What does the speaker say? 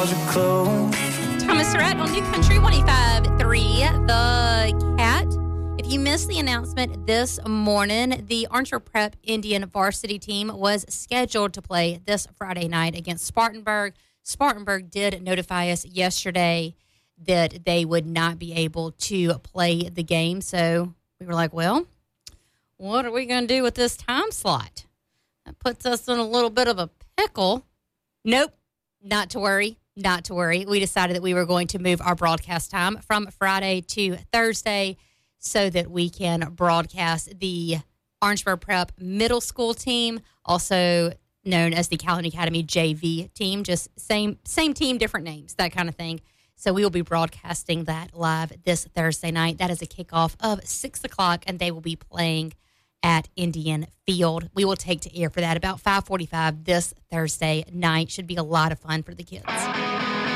stores are closed. Thomas Surratt on New Country 105.3 The Cat. If you missed the announcement this morning, the Orangeburg Prep Indian varsity team was scheduled to play this Friday night against Spartanburg. Spartanburg did notify us yesterday that they would not be able to play the game. So we were like, well, what are we going to do with this time slot? That puts us in a little bit of a pickle. Nope, not to worry. Not to worry. We decided that we were going to move our broadcast time from Friday to Thursday so that we can broadcast the Orangeburg Prep middle school team, also known as the Calhoun Academy JV team, just same team, different names, that kind of thing. So we will be broadcasting that live this Thursday night. That is a kickoff of 6 o'clock, and they will be playing at Indian Field. We will take to air for that about 5:45 this Thursday night. Should be a lot of fun for the kids.